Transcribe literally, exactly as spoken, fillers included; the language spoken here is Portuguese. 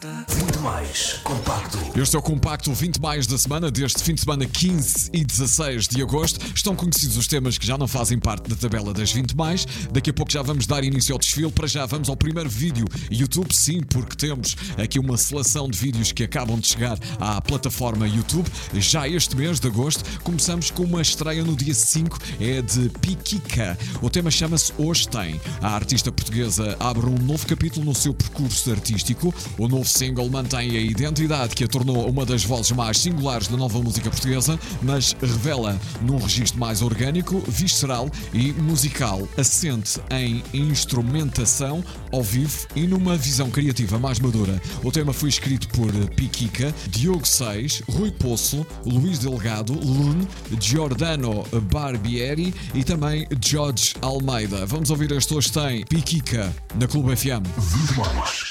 vinte mais compacto. Este é o compacto vinte mais da semana, deste fim de semana quinze e dezasseis de agosto. Estão conhecidos os temas que já não fazem parte da tabela das vinte mais. Daqui a pouco já vamos dar início ao desfile. Para já vamos ao primeiro vídeo YouTube, sim, porque temos aqui uma seleção de vídeos que acabam de chegar à plataforma YouTube. Já este mês de agosto começamos com uma estreia no dia cinco, é de Piquica. O tema chama-se Hoje Tem. A artista portuguesa abre um novo capítulo no seu percurso artístico. O novo single mantém a identidade que a tornou uma das vozes mais singulares da nova música portuguesa, mas revela num registro mais orgânico, visceral e musical, assente em instrumentação ao vivo e numa visão criativa mais madura. O tema foi escrito por Piquica, Diogo Seis, Rui Poço, Luís Delgado, Lune, Giordano Barbieri e também Jorge Almeida. Vamos ouvir este Hoje Tem, Piquica, na Clube F M. vinte mais.